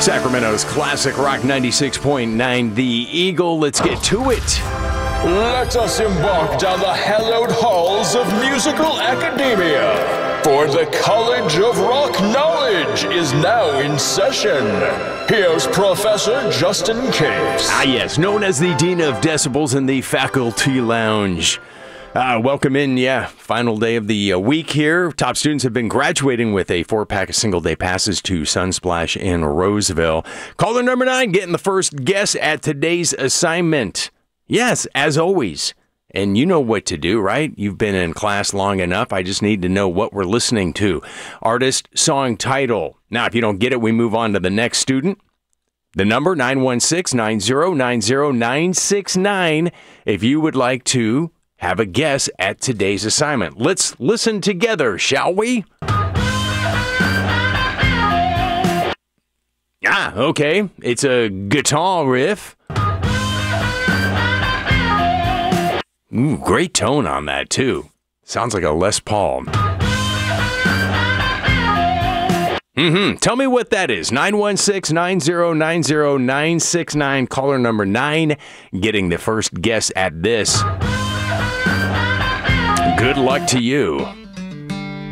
Sacramento's classic rock 96.9, The Eagle. Let's get to it. Let us embark down the hallowed halls of musical academia. For the College of Rock Knowledge is now in session. Here's Professor Justin Case. Ah, yes, known as the Dean of Decibels in the Faculty Lounge. Welcome in, final day of the week here. Top students have been graduating with a 4-pack of single-day passes to Sunsplash in Roseville. Caller number 9, getting the first guess at today's assignment. Yes, as always. And you know what to do, right? You've been in class long enough. I just need to know what we're listening to. Artist, song, title. Now, if you don't get it, we move on to the next student. The number, 916-9090969, if you would like to have a guess at today's assignment. Let's listen together, shall we? Okay. It's a guitar riff. Ooh, great tone on that, too. Sounds like a Les Paul. Tell me what that is. 916-9090969. Caller number 9 getting the first guess at this. Good luck to you.